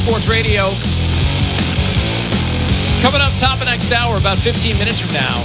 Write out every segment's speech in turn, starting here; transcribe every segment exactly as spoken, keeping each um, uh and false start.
Sports Radio. Coming up top of next hour, about fifteen minutes from now,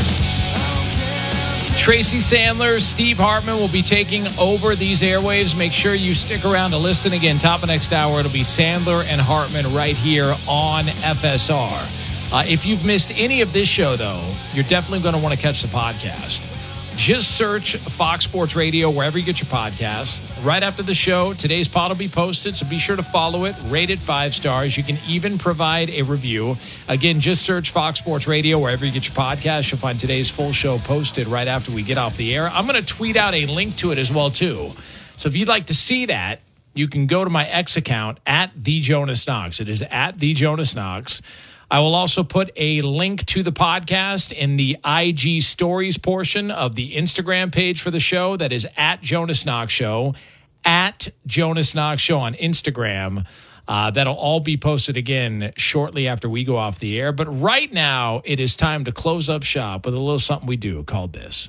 Tracy Sandler, Steve Hartman will be taking over these airwaves. Make sure you stick around to listen again. Top of next hour, it'll be Sandler and Hartman right here on F S R. Uh, if you've missed any of this show, though, you're definitely going to want to catch the podcast. Just search Fox Sports Radio wherever you get your podcasts. Right after the show, today's pod will be posted, so be sure to follow it. Rate it five stars. You can even provide a review. Again, just search Fox Sports Radio wherever you get your podcasts. You'll find today's full show posted right after we get off the air. I'm going to tweet out a link to it as well, too. So if you'd like to see that, you can go to my X account, at The Jonas Knox. It is at The Jonas Knox. I will also put a link to the podcast in the I G stories portion of the Instagram page for the show. That is at Jonas Knox Show, at Jonas Knox Show on Instagram. Uh, that'll all be posted again shortly after we go off the air. But right now, it is time to close up shop with a little something we do called this.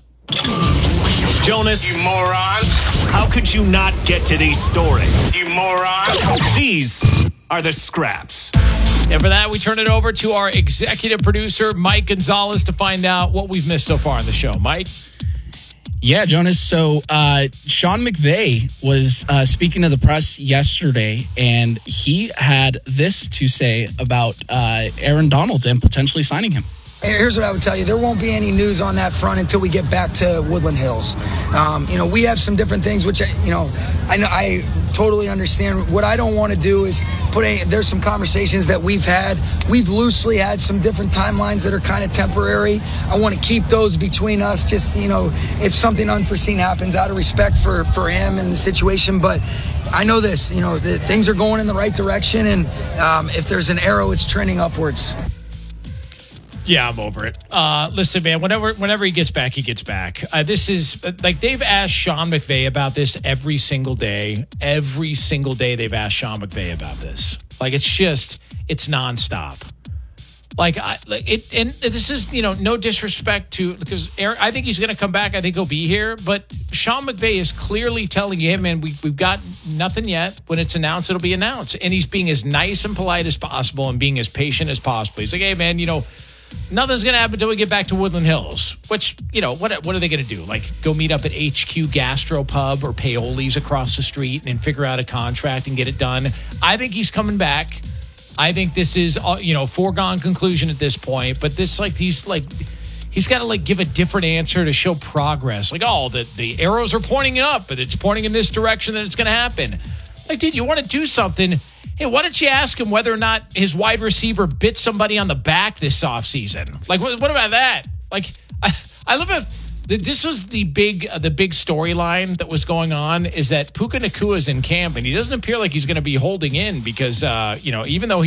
Jonas, you moron. How could you not get to these stories? You moron. These are the scraps. And for that, we turn it over to our executive producer, Mike Gonzalez, to find out what we've missed so far on the show. Mike? Yeah, Jonas. So uh, Sean McVay was uh, speaking to the press yesterday, and he had this to say about uh, Aaron Donald and potentially signing him. Here's what I would tell you. There won't be any news on that front until we get back to Woodland Hills. Um, you know, we have some different things, which, I, you know, I know I totally understand. What I don't want to do is put a, there's some conversations that we've had. We've loosely had some different timelines that are kind of temporary. I want to keep those between us, just, you know, if something unforeseen happens, out of respect for, for him and the situation. But I know this, you know, the, things are going in the right direction. And um, if there's an arrow, it's trending upwards. Yeah, I'm over it. Uh, listen, man, whenever whenever he gets back, he gets back. Uh, this is, like, they've asked Sean McVay about this every single day. Every single day they've asked Sean McVay about this. Like, it's just, it's nonstop. Like, I, it, and this is, you know, no disrespect to, because Aaron, I think he's going to come back. I think he'll be here. But Sean McVay is clearly telling you, hey, man, we, we've got nothing yet. When it's announced, it'll be announced. And he's being as nice and polite as possible and being as patient as possible. He's like, hey, man, you know, nothing's going to happen until we get back to Woodland Hills, which, you know, what what are they going to do? Like, go meet up at H Q Gastropub or Paoli's across the street and then figure out a contract and get it done? I think he's coming back. I think this is, you know, foregone conclusion at this point. But this, like, he's like, he's got to, like, give a different answer to show progress. Like, oh, the, the arrows are pointing up, but it's pointing in this direction that it's going to happen. Like, dude, you want to do something. Hey, why don't you ask him whether or not his wide receiver bit somebody on the back this offseason? Like, what, what about that? Like, I, I love it. This was the big uh, the big storyline that was going on, is that Puka Nacua is in camp, and he doesn't appear like he's going to be holding in because, uh, you know, even though he